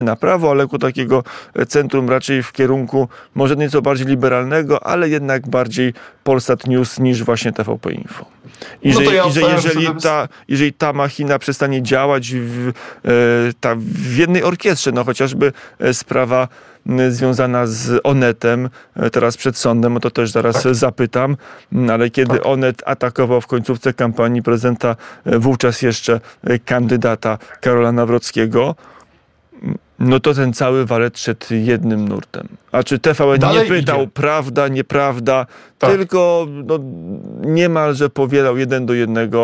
na prawo, ale ku takiego centrum raczej w kierunku może nieco bardziej liberalnego, ale jednak bardziej Polsat News niż właśnie TVP Info. Jeżeli ta machina przestanie działać w jednej orkiestrze, no chociażby sprawa związana z Onetem, teraz przed sądem, to też zaraz zapytam, ale kiedy Onet atakował w końcówce kampanii prezydenta, wówczas jeszcze kandydata Karola Nawrockiego, no to ten cały walet szedł jednym nurtem. A czy TVN dalej nie pytał, idzie. Prawda, nieprawda, tylko niemalże powielał 1:1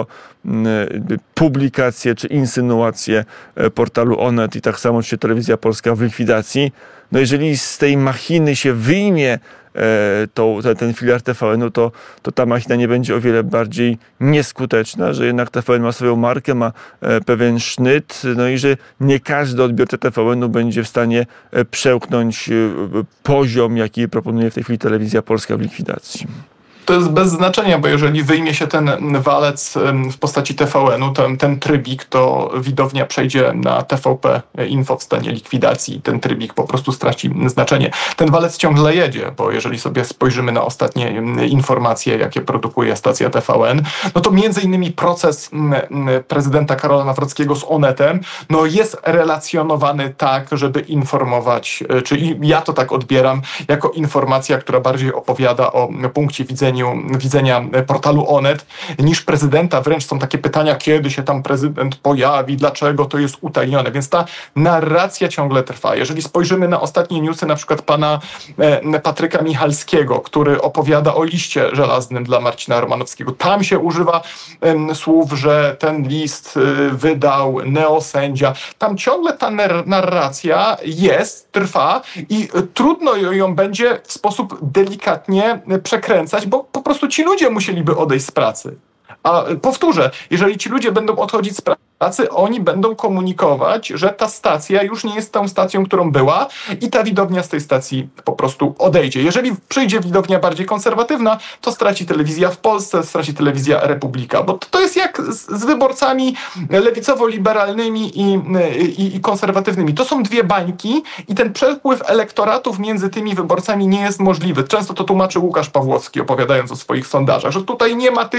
publikacje czy insynuacje portalu Onet i tak samo się Telewizja Polska w likwidacji. No jeżeli z tej machiny się wyjmie ten filar TVN-u, to ta machina nie będzie o wiele bardziej nieskuteczna, że jednak TVN ma swoją markę, ma pewien sznyt, no i że nie każdy odbiorca TVN-u będzie w stanie przełknąć poziom, jaki proponuje w tej chwili Telewizja Polska w likwidacji. To jest bez znaczenia, bo jeżeli wyjmie się ten walec w postaci TVN-u, ten trybik, to widownia przejdzie na TVP Info w stanie likwidacji. Ten trybik po prostu straci znaczenie. Ten walec ciągle jedzie, bo jeżeli sobie spojrzymy na ostatnie informacje, jakie produkuje stacja TVN, no to między innymi proces prezydenta Karola Nawrockiego z Onetem jest relacjonowany tak, żeby informować, czyli ja to tak odbieram, jako informacja, która bardziej opowiada o punkcie widzenia portalu Onet niż prezydenta. Wręcz są takie pytania, kiedy się tam prezydent pojawi, dlaczego to jest utajnione. Więc ta narracja ciągle trwa. Jeżeli spojrzymy na ostatnie newsy, na przykład pana Patryka Michalskiego, który opowiada o liście żelaznym dla Marcina Romanowskiego, tam się używa słów, że ten list wydał neosędzia. Tam ciągle ta narracja trwa i trudno ją będzie w sposób delikatnie przekręcać, bo po prostu ci ludzie musieliby odejść z pracy. A powtórzę, jeżeli ci ludzie będą odchodzić z pracy, oni będą komunikować, że ta stacja już nie jest tą stacją, którą była i ta widownia z tej stacji po prostu odejdzie. Jeżeli przyjdzie widownia bardziej konserwatywna, to straci Telewizja w Polsce, straci Telewizja Republika, bo to jest jak z wyborcami lewicowo-liberalnymi i konserwatywnymi. To są dwie bańki i ten przepływ elektoratów między tymi wyborcami nie jest możliwy. Często to tłumaczy Łukasz Pawłowski, opowiadając o swoich sondażach, że tutaj nie ma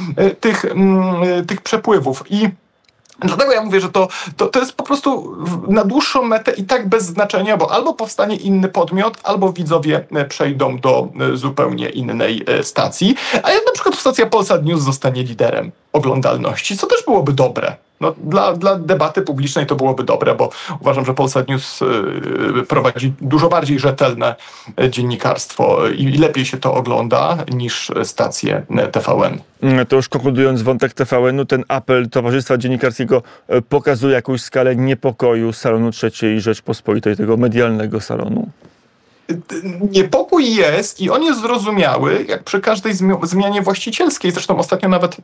tych przepływów i dlatego ja mówię, że to jest po prostu na dłuższą metę i tak bez znaczenia, bo albo powstanie inny podmiot, albo widzowie przejdą do zupełnie innej stacji, a jak na przykład stacja Polsat News zostanie liderem oglądalności, co też byłoby dobre. Dla debaty publicznej to byłoby dobre, bo uważam, że Polsat News prowadzi dużo bardziej rzetelne dziennikarstwo i lepiej się to ogląda niż stacje TVN. To już konkludując wątek TVN-u, ten apel Towarzystwa Dziennikarskiego pokazuje jakąś skalę niepokoju salonu III Rzeczpospolitej, tego medialnego salonu? Niepokój jest i on jest zrozumiały, jak przy każdej zmianie właścicielskiej. Zresztą ostatnio nawet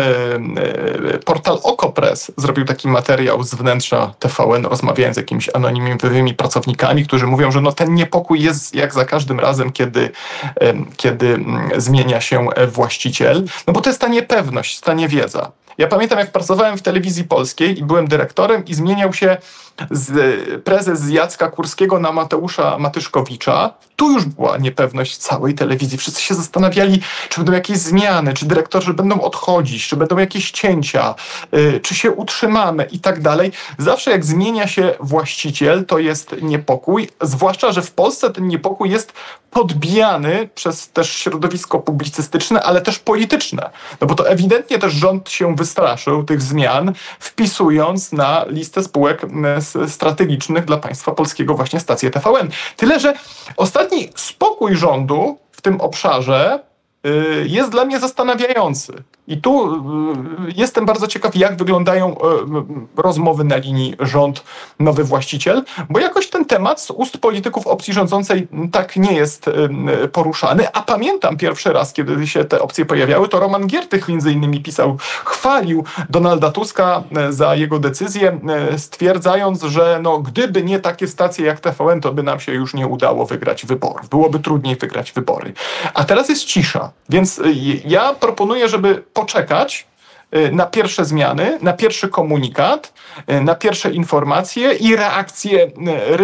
portal Okopres zrobił taki materiał z wnętrza TVN, rozmawiając z jakimiś anonimowymi pracownikami, którzy mówią, że ten niepokój jest jak za każdym razem, kiedy zmienia się właściciel, bo to jest ta niepewność, ta niewiedza. Ja pamiętam, jak pracowałem w Telewizji Polskiej i byłem dyrektorem i zmieniał się prezes z Jacka Kurskiego na Mateusza Matyszkowicza. Tu już była niepewność całej telewizji. Wszyscy się zastanawiali, czy będą jakieś zmiany, czy dyrektorzy będą odchodzić, czy będą jakieś cięcia, czy się utrzymamy i tak dalej. Zawsze jak zmienia się właściciel, to jest niepokój, zwłaszcza, że w Polsce ten niepokój jest podbijany przez też środowisko publicystyczne, ale też polityczne. Bo to ewidentnie też rząd się wystraszył tych zmian, wpisując na listę spółek strategicznych dla państwa polskiego właśnie stację TVN. Tyle, że ostatni spokój rządu w tym obszarze jest dla mnie zastanawiający. I tu jestem bardzo ciekaw, jak wyglądają rozmowy na linii rząd-nowy właściciel, bo jakoś ten temat z ust polityków opcji rządzącej tak nie jest poruszany. A pamiętam pierwszy raz, kiedy się te opcje pojawiały, to Roman Giertych między innymi chwalił Donalda Tuska za jego decyzję, stwierdzając, że gdyby nie takie stacje jak TVN, to by nam się już nie udało wygrać wyborów. Byłoby trudniej wygrać wybory. A teraz jest cisza. Więc ja proponuję, żeby poczekać na pierwsze zmiany, na pierwszy komunikat, na pierwsze informacje i reakcje